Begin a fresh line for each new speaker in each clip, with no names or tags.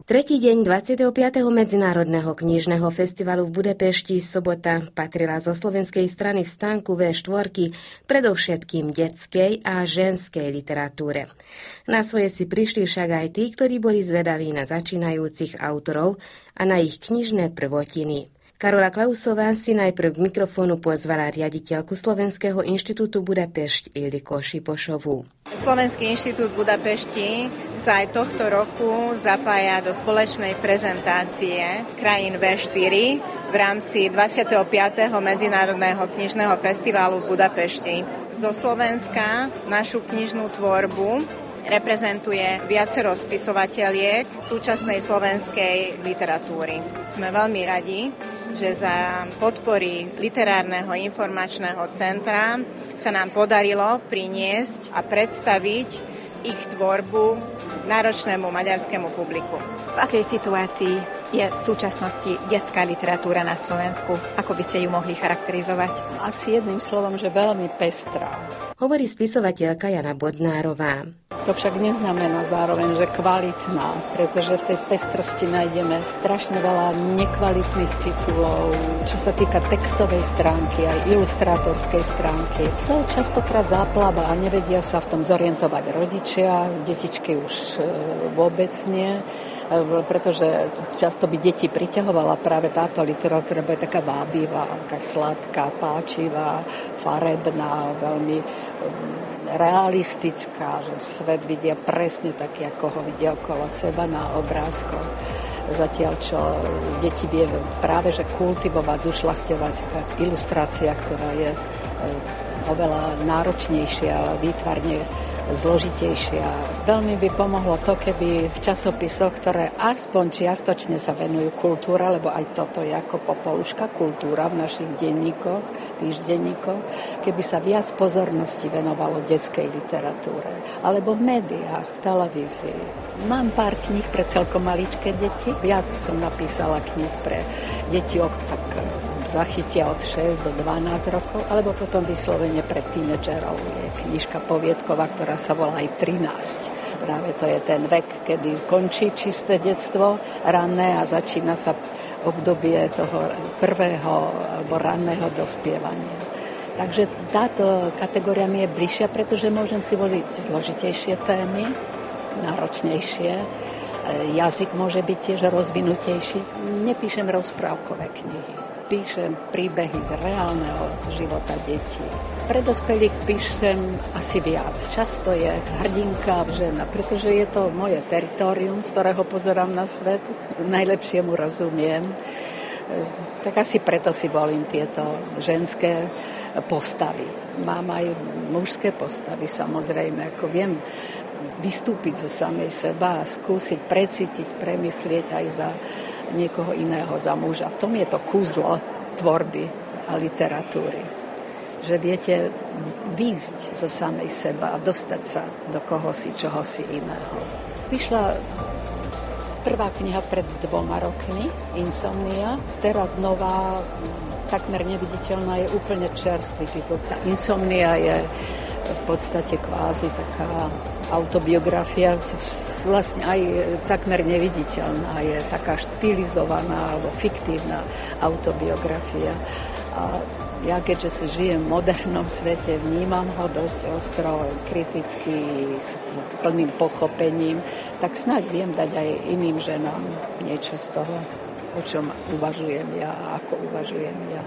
Tretí deň 25. Medzinárodného knižného festivalu v Budapešti sobota patrila zo slovenskej strany v stánku V4 predovšetkým detskej a ženskej literatúre. Na svoje si prišli však aj tí, ktorí boli zvedaví na začínajúcich autorov a na ich knižné prvotiny. Karola Klausová si najprv k mikrofónu pozvala riaditeľku Slovenského inštitútu Budapešť Ildiko Šipošovú.
Slovenský inštitút Budapešti sa aj tohto roku zapája do spoločnej prezentácie krajín V4 v rámci 25. Medzinárodného knižného festivalu v Budapešti. Zo Slovenska našu knižnú tvorbu reprezentuje viacero spisovateľiek súčasnej slovenskej literatúry. Sme veľmi radi, že za podpory Literárneho informačného centra sa nám podarilo priniesť a predstaviť ich tvorbu náročnému maďarskému publiku.
V akej situácii je v súčasnosti detská literatúra na Slovensku? Ako by ste ju mohli charakterizovať?
Asi jedným slovom, že veľmi pestrá.
Hovorí spisovateľka Jana Bodnárová.
To však neznamená zároveň, že kvalitná, pretože v tej pestrosti nájdeme strašne veľa nekvalitných titulov, čo sa týka textovej stránky, aj ilustrátorskej stránky. To je častokrát záplava a nevedia sa v tom zorientovať rodičia, detičky už vôbec nie, pretože často by deti priťahovala práve táto literatúra, bo je taká vábivá, taká sladká, páčivá, farebná, veľmi realistická, že svet vidia presne taký, ako ho vidia okolo seba na obrázkoch. Zatiaľ, čo deti vie práve že kultivovať, zušľachťovať ilustrácia, ktorá je oveľa náročnejšia, výtvarne zložitejšia. Veľmi by pomohlo to, keby v časopisoch, ktoré aspoň čiastočne sa venujú kultúre, lebo aj toto je ako popoluška kultúra v našich denníkoch, týždenníkoch, keby sa viac pozornosti venovalo detskej literatúre. Alebo v médiách, v televízii. Mám pár kníh pre celkom maličké deti. Viac som napísala kníh pre deti, tak zachytia od 6 do 12 rokov, alebo potom vyslovene pre tínedžerov. Je knižka poviedková, ktorá sa volá aj 13. Práve to je ten vek, kedy končí čisté detstvo ranné a začína sa obdobie toho prvého alebo ranného dospievania. Takže táto kategória mi je bližšia, pretože môžem si voliť zložitejšie témy, náročnejšie. Jazyk môže byť tiež rozvinutejší. Nepíšem rozprávkové knihy. Píšem príbehy z reálneho života detí. Pre dospelých píšem asi viac. Často je hrdinka žena, pretože je to moje teritorium, z ktorého pozerám na svet. Najlepšie mu rozumiem. Tak asi preto si volím tieto ženské postavy. Mám aj mužské postavy, samozrejme. Ako viem vystúpiť zo samej seba a skúsiť precítiť, premyslieť aj za niekoho iného, za muža. V tom je to kúzlo tvorby a literatúry. Že viete výjsť zo samej seba a dostať sa do kohosi, čohosi iného. Vyšla prvá kniha pred 2 rokmi, Insomnia. Teraz nová, takmer neviditeľná, je úplne čerstvý titul. Tá Insomnia je v podstate kvázi taká autobiografia, vlastne aj takmer neviditeľná, je taká štilizovaná alebo fiktívna autobiografia. A ja, keďže si žijem v modernom svete, vnímam ho dosť ostro, kriticky, s plným pochopením, tak snáď viem dať aj iným ženám niečo z toho, o čom uvažujem ja a ako uvažujem ja.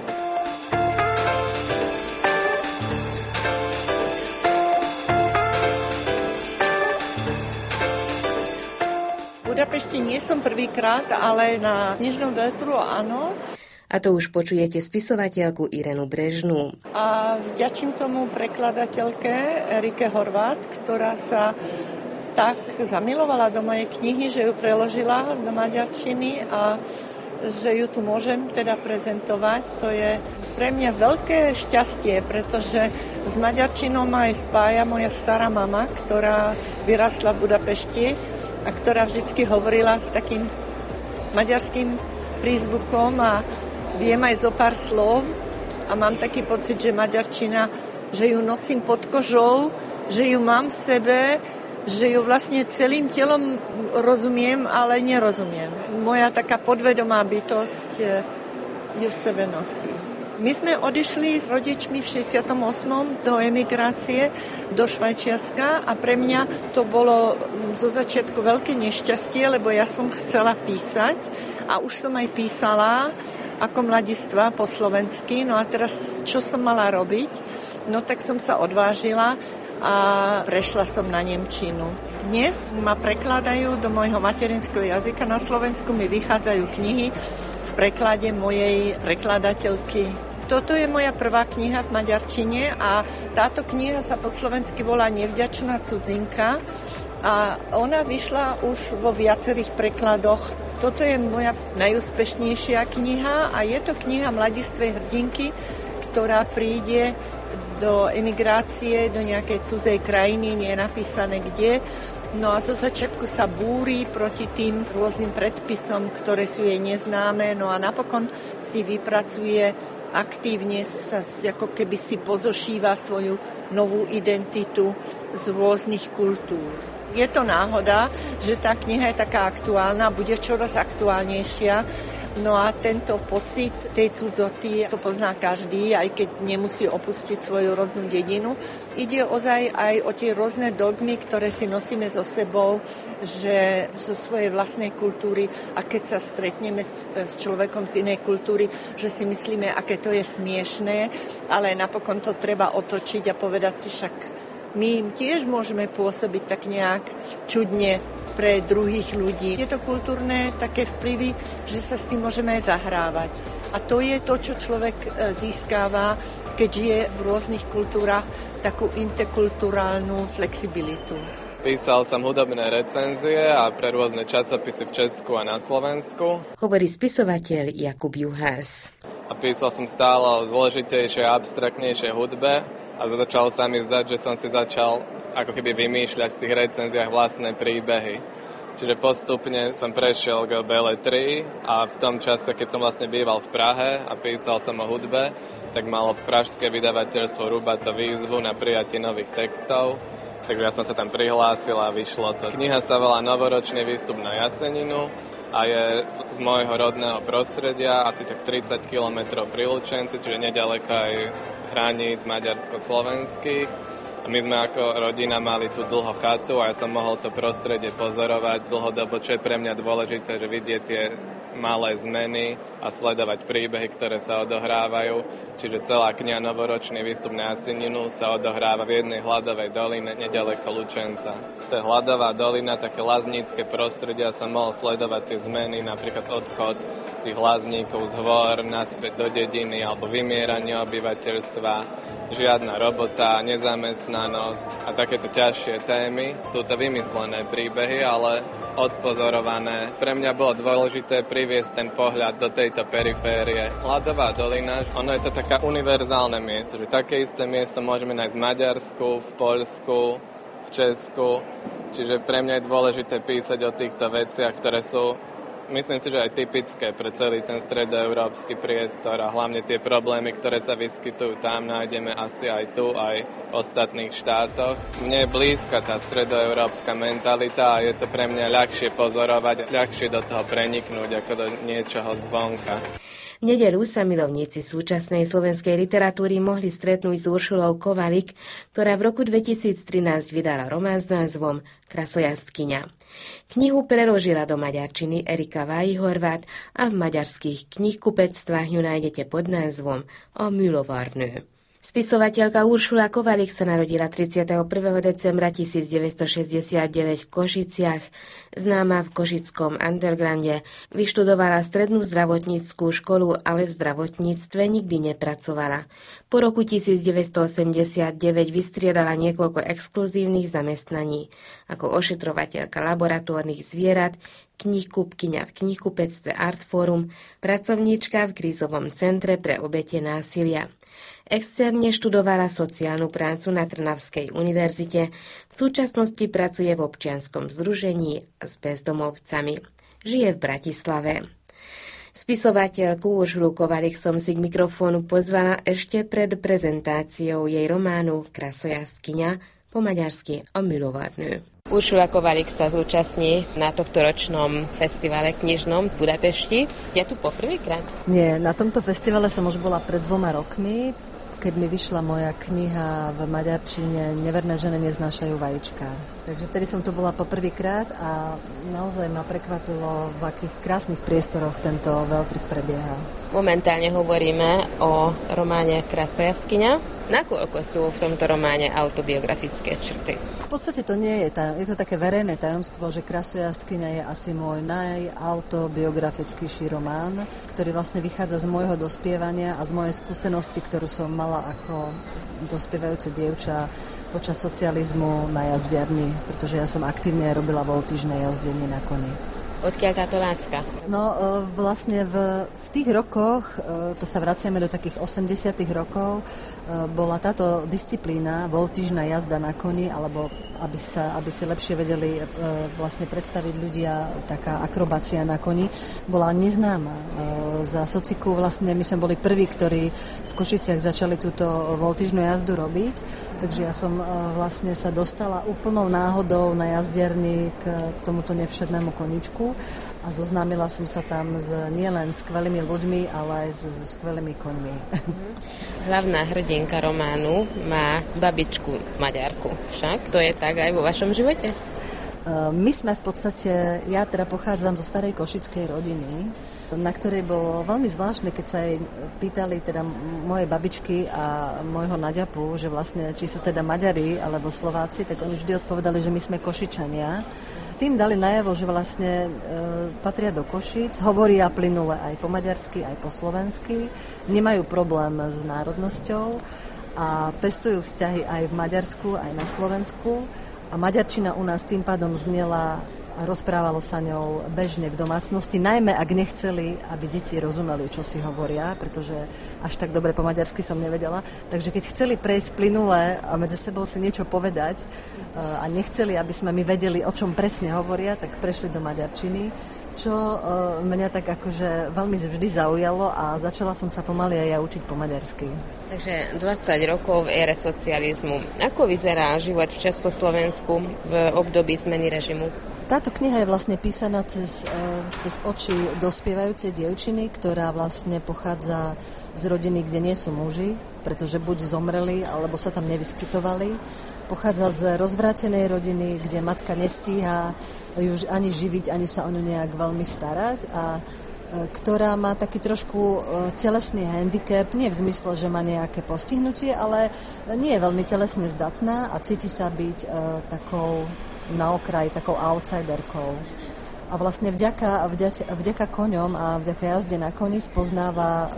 V Budapešti nie som prvýkrát, ale na knižnom vetru áno.
A to už počujete spisovateľku Irenu Brežnú.
A vďačím tomu prekladateľke Erike Horvát, ktorá sa tak zamilovala do mojej knihy, že ju preložila do maďarčiny a že ju tu môžem teda prezentovať. To je pre mňa veľké šťastie, pretože s maďarčinou ma aj spája moja stará mama, ktorá vyrastla v Budapešti a ktorá vždycky hovorila s takým maďarským prízvukom a viem aj zo pár slov a mám taký pocit, že maďarčina, že ju nosím pod kožou, že ju mám v sebe, že ju vlastne celým telom rozumiem, ale nerozumiem. Moja taká podvedomá bytosť ju v sebe nosí. My sme odišli s rodičmi v 68. do emigrácie do Švajčiarska a pre mňa to bolo zo začiatku veľké nešťastie, lebo ja som chcela písať a už som aj písala ako mladistva po slovensky. No a teraz, čo som mala robiť? No tak som sa odvážila a prešla som na nemčinu. Dnes ma prekladajú do môjho materinského jazyka na Slovensku, mi vychádzajú knihy v preklade mojej prekladateľky. Toto je moja prvá kniha v maďarčine a táto kniha sa po slovensky volá Nevďačná cudzinka a ona vyšla už vo viacerých prekladoch. Toto je moja najúspešnejšia kniha a je to kniha mladistvej hrdinky, ktorá príde do emigrácie, do nejakej cudzej krajiny, nie je napísané kde. No a zo začiatku sa búri proti tým rôznym predpisom, ktoré sú jej neznáme, no a napokon si vypracuje aktívne, sa ako keby si pozošíva svoju novú identitu z rôznych kultúr. Je to náhoda, že tá kniha je taká aktuálna, bude čoraz aktuálnejšia. No a tento pocit tej cudzoty to pozná každý, aj keď nemusí opustiť svoju rodnú dedinu. Ide ozaj aj o tie rôzne dogmy, ktoré si nosíme so sebou, že zo svojej vlastnej kultúry a keď sa stretneme s človekom z inej kultúry, že si myslíme, aké to je smiešné, ale napokon to treba otočiť a povedať si však my im tiež môžeme pôsobiť tak nejak čudne pre druhých ľudí. Je to kultúrne také vplyvy, že sa s tým môžeme aj zahrávať. A to je to, čo človek získava, keď žije v rôznych kultúrach, takú interkulturálnu flexibilitu.
Písal som hudobné recenzie a pre rôzne časopisy v Česku a na Slovensku.
Hovorí spisovateľ Jakub Juhás.
A písal som stále o zložitejšej a abstraktnejšej hudbe a začalo sa mi zdať, že som si začal ako keby vymýšľať v tých recenziách vlastné príbehy. Čiže postupne som prešiel k beletrii a v tom čase, keď som vlastne býval v Prahe a písal som o hudbe, tak malo pražské vydavateľstvo Rubato výzvu na prijatie nových textov. Takže ja som sa tam prihlásil a vyšlo to. Kniha sa volá Novoročný výstup na Jaseninu a je z môjho rodného prostredia, asi tak 30 km pri Lučenci, čiže nedaleko aj hraníc maďarsko-slovenských. A my sme ako rodina mali tú dlho chatu a ja som mohol to prostredie pozorovať dlhodobo, čo je pre mňa dôležité, že vidieť tie malé zmeny a sledovať príbehy, ktoré sa odohrávajú. Čiže celá kniha Novoročný výstup na Jaseninu sa odohráva v jednej hladovej doline nedaleko Lučenca. To je hladová dolina, také laznícke prostredie, som mohol sledovať tie zmeny, napríklad odchod tých lazníkov z hôr naspäť do dediny alebo vymieranie obyvateľstva. Žiadna robota, nezamestnanosť a takéto ťažšie témy. Sú to vymyslené príbehy, ale odpozorované. Pre mňa bolo dôležité priviesť ten pohľad do tejto periférie. Hladová dolina, ono je to taká univerzálne miesto, že také isté miesto môžeme nájsť v Maďarsku, v Poľsku, v Česku. Čiže pre mňa je dôležité písať o týchto veciach, ktoré sú, myslím si, že aj typické pre celý ten stredoeurópsky priestor a hlavne tie problémy, ktoré sa vyskytujú tam, nájdeme asi aj tu, aj v ostatných štátoch. Mne je blízka tá stredoeurópska mentalita a je to pre mňa ľahšie pozorovať, ľahšie do toho preniknúť ako do niečoho zvonka.
V nedeľu sa milovníci súčasnej slovenskej literatúry mohli stretnúť s Uršulou Kovalik, ktorá v roku 2013 vydala román s názvom Krasojazdkyňa. Knihu preložila do maďarčiny Erika Váji-Horváth a v maďarských knihkupectvách ju nájdete pod názvom O Mülovarnő. Spisovateľka Uršula Kovalik sa narodila 31. decembra 1969 v Košiciach. Známa v košickom undergrounde, vyštudovala strednú zdravotníckú školu, ale v zdravotníctve nikdy nepracovala. Po roku 1989 vystriedala niekoľko exkluzívnych zamestnaní, ako ošetrovateľka laboratórnych zvierat, knihkupkyňa v knihkupectve Artforum, pracovníčka v krízovom centre pre obete násilia. Externe študovala sociálnu prácu na Trnavskej univerzite, v súčasnosti pracuje v občianskom združení s bezdomovcami. Žije v Bratislave. Spisovateľku Uršulu Kovalik som si k mikrofónu pozvala ešte pred prezentáciou jej románu Krasojazdkyňa, po maďarsky O Mülovarnő. Uršula Kovalík sa zúčastní na tohto ročnom festivale knižnom v Budapešti. Ste tu poprvýkrát?
Nie, na tomto festivale som už bola pred 2 rokmi, keď mi vyšla moja kniha v maďarčine Neverné ženy neznášajú vajíčka. Takže vtedy som tu bola poprvýkrát a naozaj ma prekvapilo, v akých krásnych priestoroch tento veľtrh prebieha.
Momentálne hovoríme o románe Krasojaskyňa. Nakoľko sú v tomto románe autobiografické črty?
V podstate to nie je, je to také verejné tajomstvo, že Krasojaskyňa je asi môj najautobiografickejší román, ktorý vlastne vychádza z môjho dospievania a z mojej skúsenosti, ktorú som mala ako dospievajúce dievča počas socializmu na jazdiarni, pretože ja som aktívne robila voltížne jazdenie na koni.
Odkiaľ táto láska?
No vlastne v tých rokoch, to sa vraciame do takých 80. rokov, bola táto disciplína, voltížna jazda na koni, alebo aby si lepšie vedeli vlastne predstaviť ľudia, taká akrobácia na koni, bola neznáma. Za sociku vlastne my sme boli prví, ktorí v Košiciach začali túto voltížnu jazdu robiť, takže ja som vlastne sa dostala úplnou náhodou na jazdiarni k tomuto nevšednému koničku a zoznámila som sa tam nielen s skvelými ľuďmi, ale aj s skvelými koňmi.
Hlavná hrdinka románu má babičku Maďarku. Však to je tak aj vo vašom živote?
My sme v podstate, ja teda pochádzam zo starej košickej rodiny, na ktorej bolo veľmi zvláštne, keď sa jej pýtali teda moje babičky a môjho naďapu, že vlastne či sú teda Maďari alebo Slováci, tak oni vždy odpovedali, že my sme Košičania. Tým dali najavo, že vlastne patria do Košíc, hovoria plynule aj po maďarsky, aj po slovensky, nemajú problém s národnosťou a pestujú vzťahy aj v Maďarsku, aj na Slovensku. A maďarčina u nás tým pádom znela a rozprávalo sa ňou bežne v domácnosti, najmä ak nechceli, aby deti rozumeli, čo si hovoria, pretože až tak dobre po maďarsky som nevedela. Takže keď chceli prejsť plynule a medzi sebou si niečo povedať a nechceli, aby sme my vedeli, o čom presne hovoria, tak prešli do maďarčiny, čo mňa tak akože veľmi vždy zaujalo a začala som sa pomaly aj ja učiť po maďarsky.
Takže 20 rokov v ére socializmu. Ako vyzerá život v Československu v období zmeny režimu?
Táto kniha je vlastne písaná cez oči dospievajúcej dievčiny, ktorá vlastne pochádza z rodiny, kde nie sú muži, pretože buď zomreli, alebo sa tam nevyskytovali. Pochádza z rozvrátenej rodiny, kde matka nestíha ju ani živiť, ani sa o ňu nejak veľmi starať a ktorá má taký trošku telesný handicap, nie v zmysle, že má nejaké postihnutie, ale nie je veľmi telesne zdatná a cíti sa byť takou na okraji, takou outsiderkou. A vlastne vďaka koňom a vďaka jazde na koni spoznáva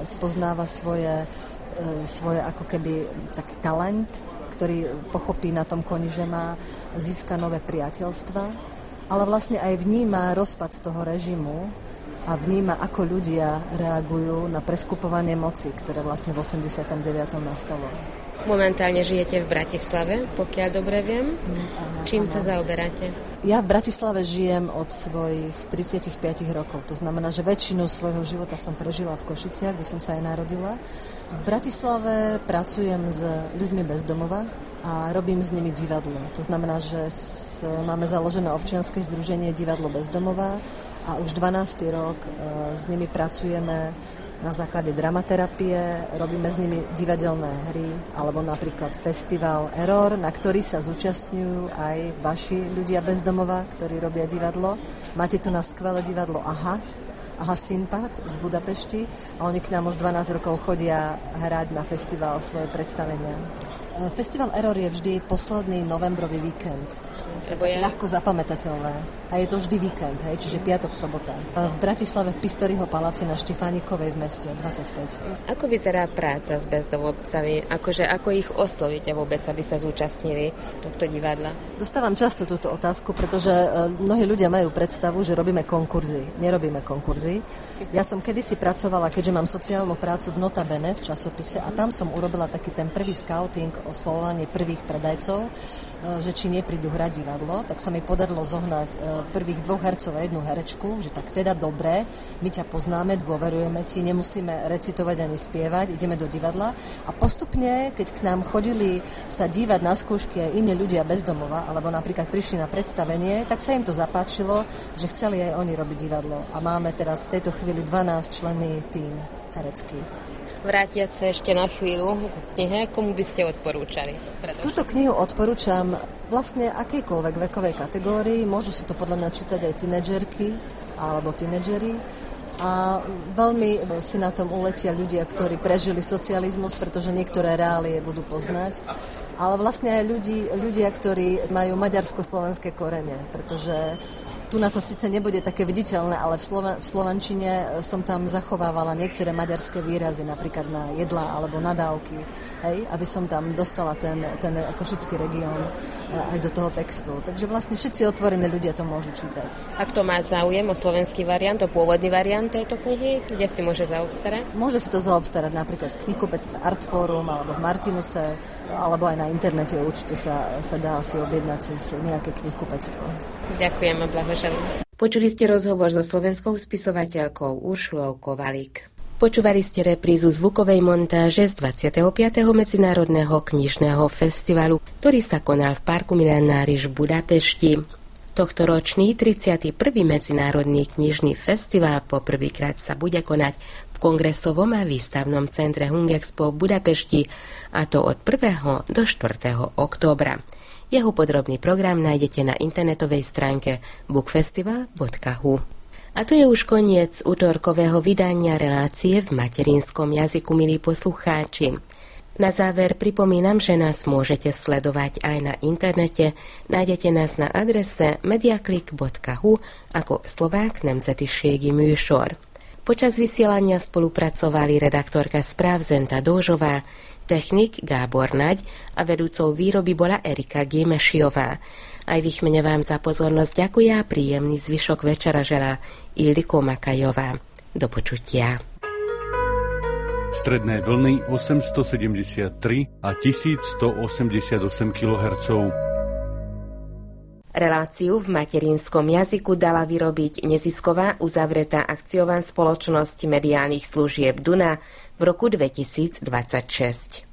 svoje ako keby taký talent, ktorý pochopí na tom koni, že získa nové priateľstva, ale vlastne aj vníma rozpad toho režimu a vníma, ako ľudia reagujú na preskupovanie moci, ktoré vlastne v 89. nastalo.
Momentálne žijete v Bratislave, pokiaľ dobre viem. Čím sa zaoberáte?
Ja v Bratislave žijem od svojich 35 rokov. To znamená, že väčšinu svojho života som prežila v Košiciach, kde som sa aj narodila. V Bratislave pracujem s ľuďmi bez domova a robím s nimi divadlo. To znamená, že máme založené občianske združenie Divadlo bez domova a už 12. rok s nimi pracujeme na základe dramaterapie, robíme s nimi divadelné hry, alebo napríklad festival Error, na ktorý sa zúčastňujú aj vaši ľudia bez domova, ktorí robia divadlo. Máte tu na skvelé divadlo Aha Színpad z Budapešti a oni k nám už 12 rokov chodia hrať na festival svoje predstavenia. Festival Error je vždy posledný novembrový víkend. To je ľahko zapamätateľné. A je to vždy víkend, čiže piatok, sobota. V Bratislave v Pistoriho paláci na Štefánikovej v meste 25.
Ako vyzerá práca s bezdomovcami? Ako ich oslovíte vôbec, aby sa zúčastnili tohto divadla?
Dostávam často túto otázku, pretože mnohí ľudia majú predstavu, že robíme konkurzy. Nerobíme konkurzy. Ja som kedysi pracovala, keďže mám sociálnu prácu v Nota Bene v časopise a tam som urobila taký ten prvý scouting, oslovovanie prvých predajcov. že či neprídu hrať divadlo, tak sa mi podarilo zohnať prvých 2 hercov a 1 herečku, že tak teda dobre, my ťa poznáme, dôverujeme ti, nemusíme recitovať ani spievať, ideme do divadla. A postupne, keď k nám chodili sa dívať na skúšky aj iní ľudia bez domova, alebo napríklad prišli na predstavenie, tak sa im to zapáčilo, že chceli aj oni robiť divadlo. A máme teraz v tejto chvíli 12 členný tím herecký.
Vrátiať sa ešte na chvíľu k knihe, komu by ste odporúčali?
Túto knihu odporúčam vlastne akejkoľvek vekovej kategórii. Môžu si to podľa mňa čítať aj tínedžerky alebo tínedžeri. A veľmi si na tom uletia ľudia, ktorí prežili socializmus, pretože niektoré reálie budú poznať. Ale vlastne aj ľudia, ktorí majú maďarsko-slovenské korene, pretože tu na to síce nebude také viditeľné, ale v slovančine som tam zachovávala niektoré maďarské výrazy, napríklad na jedlá alebo nadávky, hej, aby som tam dostala ten košický región aj do toho textu. Takže vlastne všetci otvorení ľudia to môžu čítať.
Ak to má záujem o slovenský variant, o pôvodný variant tejto knihy, kde si môže zaobstarať?
Môže si to zaobstarať napríklad v knihkupectve Artforum alebo v Martinuse, alebo aj na internete určite sa dá si objednať cez nejaké knihkupectvo.
Ďakujem a blahoželám. Počuli ste rozhovor so slovenskou spisovateľkou Uršulou Kovalík. Počúvali ste reprízu zvukovej montáže z 25. Medzinárodného knižného festivalu, ktorý sa konal v Parku Milenáriš v Budapešti. Tohtoročný 31. Medzinárodný knižný festival poprvýkrát sa bude konať v Kongresovom a výstavnom centre Hungexpo v Budapešti, a to od 1. do 4. októbra. Jeho podrobný program nájdete na internetovej stránke bookfestival.hu. A to je už koniec utorkového vydania relácie v materinskom jazyku, milí poslucháči. Na záver pripomínam, že nás môžete sledovať aj na internete. Nájdete nás na adrese mediaklik.hu ako Slovák nemzetiségi műsor. Počas vysielania spolupracovali redaktorka správ Zenta Dóžová, technik Gábor Naď a vedúcou výroby bola Erika Gémešiová. Aj v ich mene vám za pozornosť ďakujem a príjemný zvyšok večera želá Ildiko Makajová. Do počutia.
Stredné vlny 873 a 1188 kHz.
Reláciu v materinskom jazyku dala vyrobiť nezisková uzavretá akciová spoločnosť mediálnych služieb Duna v roku 2026.